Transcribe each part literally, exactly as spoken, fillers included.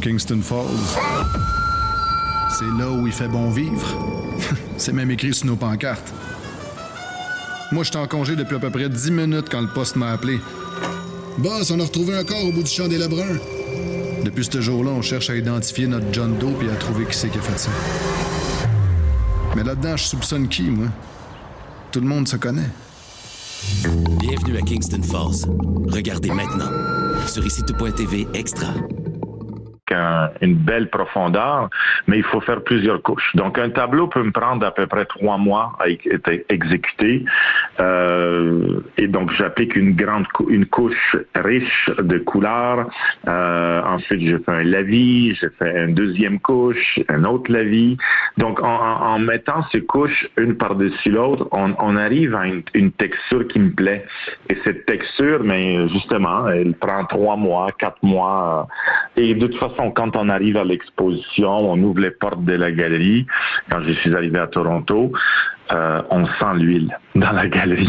Kingston Falls. C'est là où il fait bon vivre. C'est même écrit sur nos pancartes. Moi, j'étais en congé depuis à peu près dix minutes quand le poste m'a appelé. Boss, on a retrouvé un corps au bout du champ des Lebrun. Depuis ce jour-là, on cherche à identifier notre John Doe et à trouver qui c'est qui a fait ça. Mais là-dedans, je soupçonne qui, moi? Tout le monde se connaît. Bienvenue à Kingston Falls. Regardez maintenant sur ici tout point t v Extra. Un, une belle profondeur, mais il faut faire plusieurs couches. Donc, un tableau peut me prendre à peu près trois mois à être exécuté. Euh, et donc, j'applique une grande cou- une couche riche de couleurs. Euh, ensuite, je fais un lavis, je fais une deuxième couche, un autre lavis. Donc, en, en, en mettant ces couches une par-dessus l'autre, on, on arrive à une, une texture qui me plaît. Et cette texture, mais justement, elle prend trois mois, quatre mois. Et de toute façon, quand on arrive à l'exposition, on ouvre les portes de la galerie. Quand je suis arrivé à Toronto, euh, on sent l'huile dans la galerie.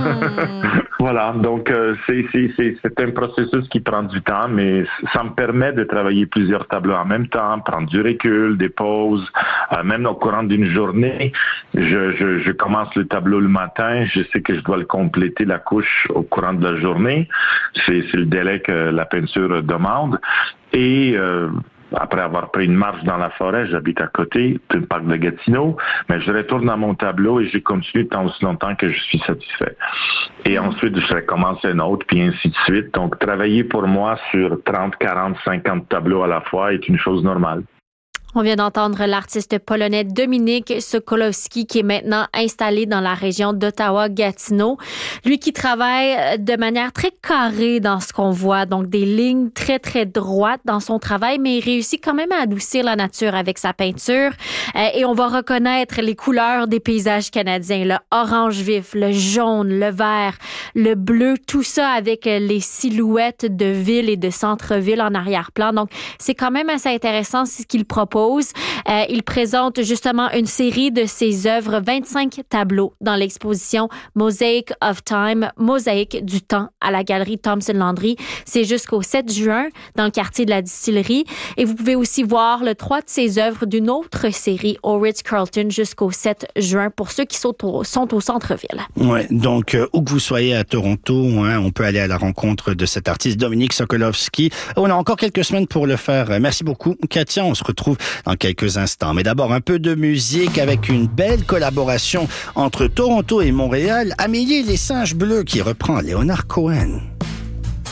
Mmh. Voilà, donc euh, c'est, c'est, c'est, c'est un processus qui prend du temps, mais ça me permet de travailler plusieurs tableaux en même temps, prendre du recul, des pauses, euh, même au courant d'une journée. Je, je, je commence le tableau le matin, je sais que je dois le compléter, la couche, au courant de la journée. C'est, c'est le délai que la peinture demande. Et euh, après avoir pris une marche dans la forêt, j'habite à côté du parc de Gatineau, mais je retourne à mon tableau et je continue tant aussi longtemps que je suis satisfait. Et ensuite, je recommence un autre, puis ainsi de suite. Donc, travailler pour moi sur trente, quarante, cinquante tableaux à la fois est une chose normale. On vient d'entendre l'artiste polonais Dominik Sokolowski qui est maintenant installé dans la région d'Ottawa-Gatineau. Lui qui travaille de manière très carrée dans ce qu'on voit, donc des lignes très, très droites dans son travail, mais il réussit quand même à adoucir la nature avec sa peinture. Et on va reconnaître les couleurs des paysages canadiens, le orange vif, le jaune, le vert, le bleu, tout ça avec les silhouettes de villes et de centre-ville en arrière-plan. Donc, c'est quand même assez intéressant ce qu'il propose. Euh, il présente justement une série de ses œuvres, vingt-cinq tableaux dans l'exposition Mosaic of Time, Mosaïque du temps à la galerie Thompson Landry. C'est jusqu'au sept juin dans le quartier de la Distillerie. Et vous pouvez aussi voir le trois de ses œuvres d'une autre série au Ritz-Carlton jusqu'au sept juin pour ceux qui sont au, sont au centre-ville. Ouais, donc euh, où que vous soyez à Toronto, hein, on peut aller à la rencontre de cet artiste Dominik Sokolowski. On a encore quelques semaines pour le faire. Merci beaucoup, Katia. On se retrouve dans quelques instants. Mais d'abord, un peu de musique avec une belle collaboration entre Toronto et Montréal. Amélie et les singes bleus qui reprend Leonard Cohen.